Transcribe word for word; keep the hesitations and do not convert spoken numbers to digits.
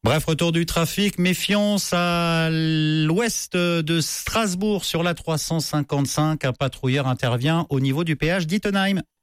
Bref, retour du trafic. Méfiance à l'ouest de Strasbourg sur la trois cent cinquante-cinq. Un patrouilleur intervient au niveau du péage d'Ittenheim.